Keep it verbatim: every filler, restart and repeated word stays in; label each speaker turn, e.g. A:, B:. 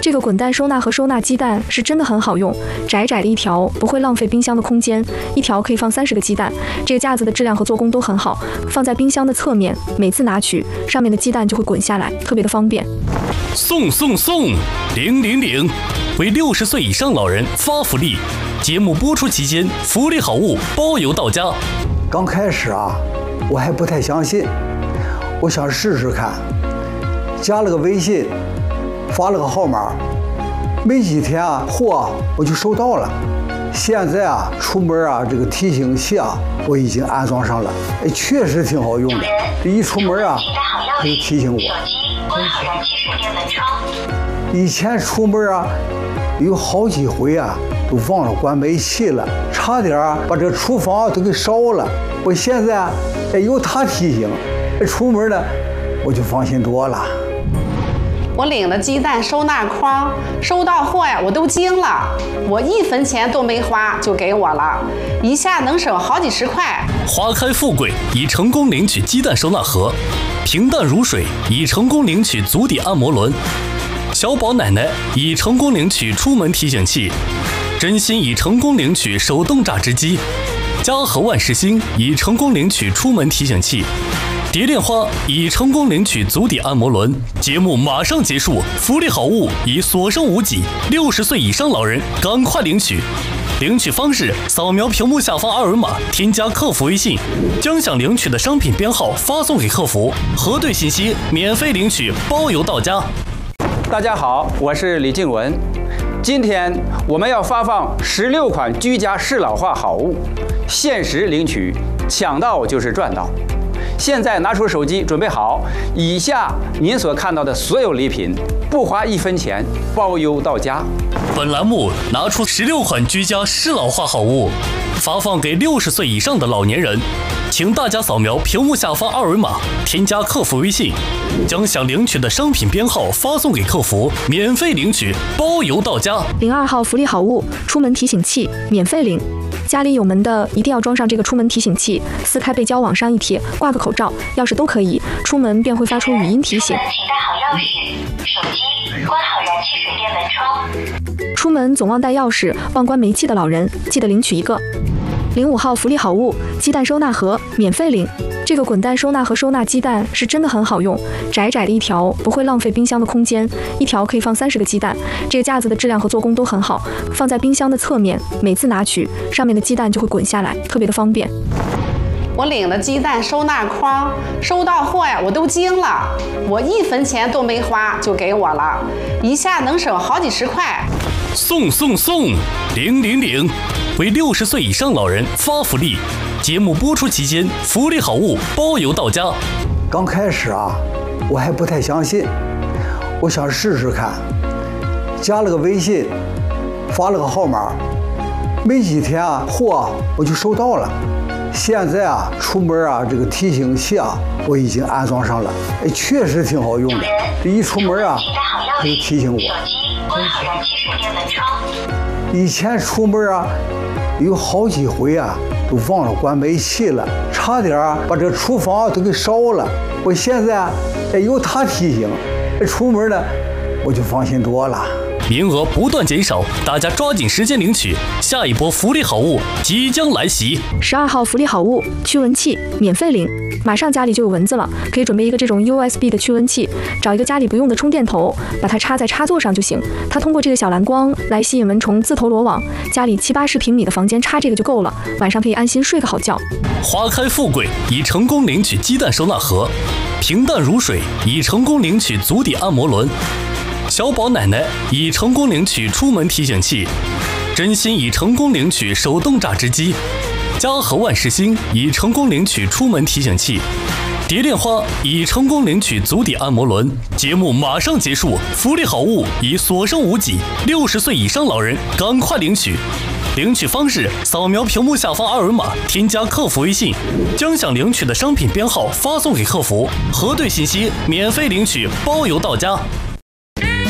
A: 这个滚蛋收纳盒收纳鸡蛋是真的很好用，窄窄的一条，不会浪费冰箱的空间，一条可以放三十个鸡蛋。这个架子的质量和做工都很好，放在冰箱的侧面，每次拿取，上面的鸡蛋就会滚下来，特别的方便。
B: 送送送，零零零，为六十岁以上老人发福利。节目播出期间，福利好物包邮到家。
C: 刚开始啊，我还不太相信，我想试试看，加了个微信，发了个号码，没几天啊，货我就收到了。现在啊，出门啊，这个提醒器啊，我已经安装上了，哎，确实挺好用的。一出门啊，它就提醒我。
D: 关好燃气水电门窗。
C: 以前出门啊，有好几回啊，都忘了关煤气了，差点啊把这个厨房都给烧了。我现在啊，哎，有它提醒，出门呢，我就放心多了。
E: 我领了鸡蛋收纳筐，收到货呀，我都惊了，我一分钱都没花就给我了，一下能省好几十块。
B: 花开富贵已成功领取鸡蛋收纳盒，平淡如水已成功领取足底按摩轮，小宝奶奶已成功领取出门提醒器，真心已成功领取手动榨汁机，嘉禾万事兴已成功领取出门提醒器，蝶恋花已成功领取足底按摩轮。节目马上结束，福利好物已所剩无几，六十岁以上老人赶快领取。领取方式：扫描屏幕下方二维码，添加客服微信，将想领取的商品编号发送给客服，核对信息，免费领取，包邮到家。
F: 大家好，我是李静文。今天我们要发放十六款居家适老化好物，限时领取，抢到就是赚到。现在拿出手机，准备好，以下您所看到的所有礼品，不花一分钱，包邮到家。
B: 本栏目拿出十六款居家适老化好物，发放给六十岁以上的老年人，请大家扫描屏幕下方二维码，添加客服微信，将想领取的商品编号发送给客服，免费领取，包邮到家。
A: 零二号福利好物，出门提醒器，免费领。家里有门的一定要装上这个出门提醒器，撕开背胶往上一贴，挂个口罩、钥匙都可以，出门便会发出语音提醒。
D: 请带好钥匙、手机，关好燃气水电门窗。
A: 出门总忘带钥匙、忘关煤气的老人，记得领取一个。零五号福利好物，鸡蛋收纳盒，免费领。这个滚蛋收纳盒收纳鸡蛋是真的很好用，窄窄的一条，不会浪费冰箱的空间，一条可以放三十个鸡蛋。这个架子的质量和做工都很好，放在冰箱的侧面，每次拿取，上面的鸡蛋就会滚下来，特别的方便。
E: 我领了鸡蛋收纳筐，收到货呀，我都惊了，我一分钱都没花就给我了，一下能省好几十块。
B: 送送送，零零零，为六十岁以上老人发福利。节目播出期间，福利好物包邮到家。
C: 刚开始啊，我还不太相信，我想试试看，加了个微信，发了个号码，没几天啊，货我就收到了。现在啊，出门啊，这个提醒器啊，我已经安装上了，哎，确实挺好用的。一出门啊，它就提醒我。
D: 关好燃气水电门窗。
C: 以前出门啊，有好几回啊，都忘了关煤气了，差点啊把这个厨房都给烧了。我现在啊，哎，有它提醒，出门呢，我就放心多了。
B: 名额不断减少，大家抓紧时间领取，下一波福利好物即将来袭。
A: 十二号福利好物，驱蚊器，免费领。马上家里就有蚊子了，可以准备一个这种 U S B 的驱蚊器，找一个家里不用的充电头，把它插在插座上就行。它通过这个小蓝光来吸引蚊虫自投罗网，家里七八十平米的房间插这个就够了，晚上可以安心睡个好觉。
B: 花开富贵已成功领取鸡蛋收纳盒，平淡如水已成功领取足底按摩轮，小宝奶奶已成功领取出门提醒器，真心已成功领取手动榨汁机，嘉禾万事兴已成功领取出门提醒器，蝶恋花已成功领取足底按摩轮。节目马上结束，福利好物已所剩无几，六十岁以上老人赶快领取。领取方式：扫描屏幕下方二维码，添加客服微信，将想领取的商品编号发送给客服，核对信息，免费领取，包邮到家。